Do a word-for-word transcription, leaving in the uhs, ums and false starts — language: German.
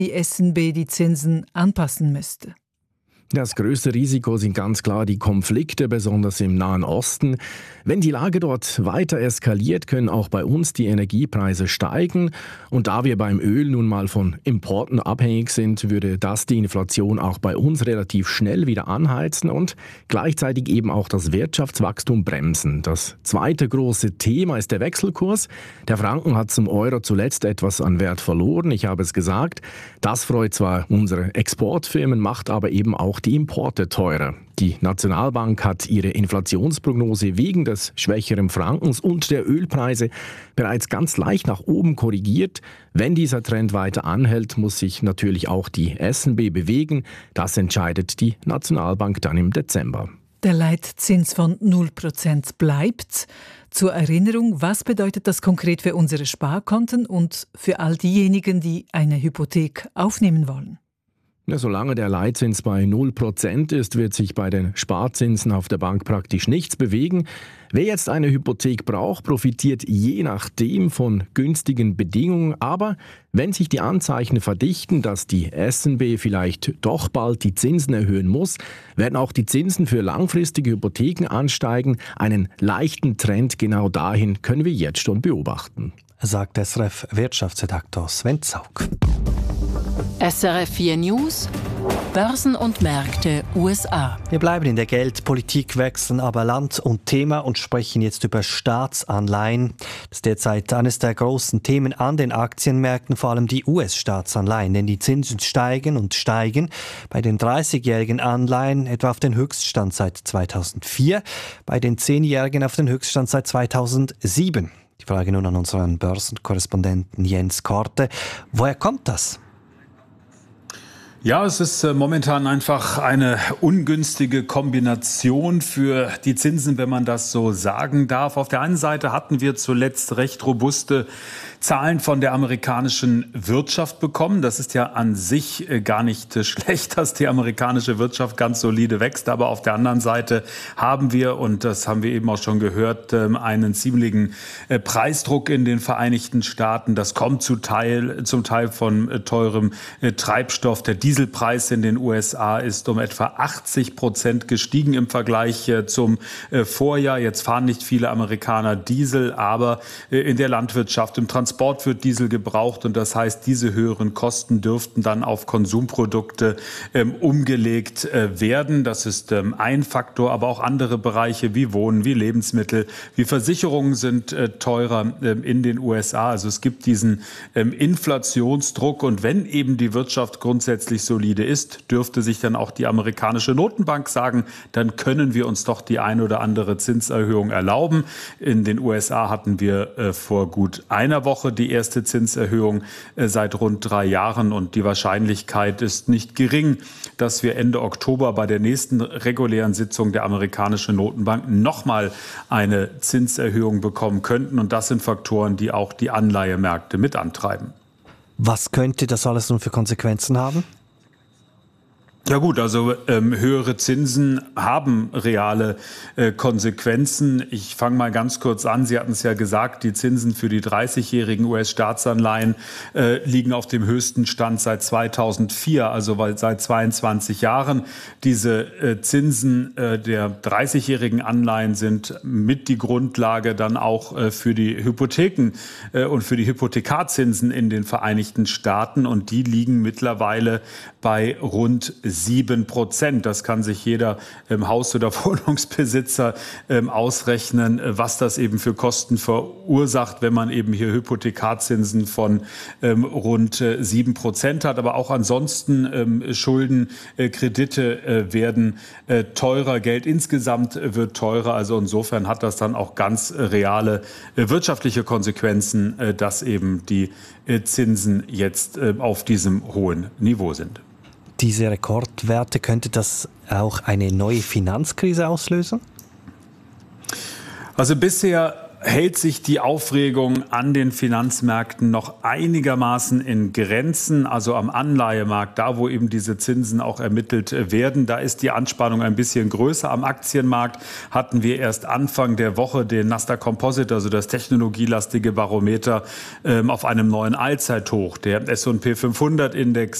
die S N B die Zinsen anpassen müsste. Das größte Risiko sind ganz klar die Konflikte, besonders im Nahen Osten. Wenn die Lage dort weiter eskaliert, können auch bei uns die Energiepreise steigen. Und da wir beim Öl nun mal von Importen abhängig sind, würde das die Inflation auch bei uns relativ schnell wieder anheizen und gleichzeitig eben auch das Wirtschaftswachstum bremsen. Das zweite große Thema ist der Wechselkurs. Der Franken hat zum Euro zuletzt etwas an Wert verloren, ich habe es gesagt. Das freut zwar unsere Exportfirmen, macht aber eben auch die Importe teurer. Die Nationalbank hat ihre Inflationsprognose wegen des schwächeren Frankens und der Ölpreise bereits ganz leicht nach oben korrigiert. Wenn dieser Trend weiter anhält, muss sich natürlich auch die S N B bewegen. Das entscheidet die Nationalbank dann im Dezember. Der Leitzins von null Prozent bleibt. Zur Erinnerung, was bedeutet das konkret für unsere Sparkonten und für all diejenigen, die eine Hypothek aufnehmen wollen? Ja, solange der Leitzins bei null Prozent ist, wird sich bei den Sparzinsen auf der Bank praktisch nichts bewegen. Wer jetzt eine Hypothek braucht, profitiert je nachdem von günstigen Bedingungen. Aber wenn sich die Anzeichen verdichten, dass die S N B vielleicht doch bald die Zinsen erhöhen muss, werden auch die Zinsen für langfristige Hypotheken ansteigen. Einen leichten Trend genau dahin können wir jetzt schon beobachten, sagt S R F-Wirtschaftsredaktor Sven Zaug. S R F vier News, Börsen und Märkte U S A. Wir bleiben in der Geldpolitik, wechseln aber Land und Thema und sprechen jetzt über Staatsanleihen. Das ist derzeit eines der großen Themen an den Aktienmärkten, vor allem die U S-Staatsanleihen. Denn die Zinsen steigen und steigen. Bei den dreißigjährigen Anleihen etwa auf den Höchststand seit zweitausendvier, bei den zehnjährigen auf den Höchststand seit zweitausendsieben. Die Frage nun an unseren Börsenkorrespondenten Jens Korte. Woher kommt das? Ja, es ist momentan einfach eine ungünstige Kombination für die Zinsen, wenn man das so sagen darf. Auf der einen Seite hatten wir zuletzt recht robuste Zahlen von der amerikanischen Wirtschaft bekommen. Das ist ja an sich gar nicht schlecht, dass die amerikanische Wirtschaft ganz solide wächst. Aber auf der anderen Seite haben wir, und das haben wir eben auch schon gehört, einen ziemlichen Preisdruck in den Vereinigten Staaten. Das kommt zum Teil, zum Teil von teurem Treibstoff. Der Dieselpreis in den U S A ist um etwa achtzig Prozent gestiegen im Vergleich zum Vorjahr. Jetzt fahren nicht viele Amerikaner Diesel, aber in der Landwirtschaft, im Transport wird Diesel gebraucht und das heißt, diese höheren Kosten dürften dann auf Konsumprodukte ähm, umgelegt äh, werden. Das ist ähm, ein Faktor, aber auch andere Bereiche wie Wohnen, wie Lebensmittel, wie Versicherungen sind äh, teurer ähm, in den U S A. Also es gibt diesen ähm, Inflationsdruck und wenn eben die Wirtschaft grundsätzlich solide ist, dürfte sich dann auch die amerikanische Notenbank sagen, dann können wir uns doch die ein oder andere Zinserhöhung erlauben. In den U S A hatten wir äh, vor gut einer Woche die erste Zinserhöhung seit rund drei Jahren und die Wahrscheinlichkeit ist nicht gering, dass wir Ende Oktober bei der nächsten regulären Sitzung der amerikanischen Notenbank nochmal eine Zinserhöhung bekommen könnten und das sind Faktoren, die auch die Anleihemärkte mit antreiben. Was könnte das alles nun für Konsequenzen haben? Ja gut, also ähm, höhere Zinsen haben reale äh, Konsequenzen. Ich fange mal ganz kurz an. Sie hatten es ja gesagt, die Zinsen für die dreißigjährigen U S-Staatsanleihen äh, liegen auf dem höchsten Stand seit zweitausendvier, also seit zweiundzwanzig Jahren. Diese äh, Zinsen äh, der dreißigjährigen Anleihen sind mit die Grundlage dann auch äh, für die Hypotheken äh, und für die Hypothekarzinsen in den Vereinigten Staaten und die liegen mittlerweile bei rund sieben Prozent. Das kann sich jeder ähm, Haus- oder Wohnungsbesitzer ähm, ausrechnen, äh, was das eben für Kosten verursacht, wenn man eben hier Hypothekarzinsen von ähm, rund äh, sieben Prozent hat. Aber auch ansonsten ähm, Schulden, äh, Kredite äh, werden äh, teurer, Geld insgesamt äh, wird teurer. Also insofern hat das dann auch ganz äh, reale äh, wirtschaftliche Konsequenzen, äh, dass eben die äh, Zinsen jetzt äh, auf diesem hohen Niveau sind. Diese Rekordwerte, könnte das auch eine neue Finanzkrise auslösen? Also bisher hält sich die Aufregung an den Finanzmärkten noch einigermaßen in Grenzen. Also am Anleihemarkt, da wo eben diese Zinsen auch ermittelt werden, da ist die Anspannung ein bisschen größer. Am Aktienmarkt hatten wir erst Anfang der Woche den Nasdaq Composite, also das technologielastige Barometer, ähm, auf einem neuen Allzeithoch. Der S und P fünfhundert Index